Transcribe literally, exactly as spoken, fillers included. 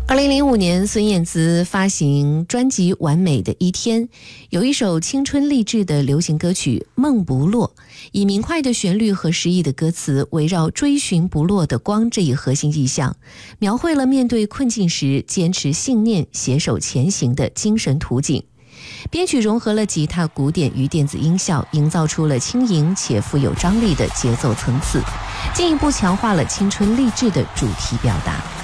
二零零五年，孙燕姿发行专辑《完美的一天》，有一首青春励志的流行歌曲《梦不落》，以明快的旋律和诗意的歌词，围绕追寻不落的光这一核心意象，描绘了面对困境时坚持信念、携手前行的精神图景。编曲融合了吉他、古典与电子音效，营造出了轻盈且富有张力的节奏层次，进一步强化了青春励志的主题表达。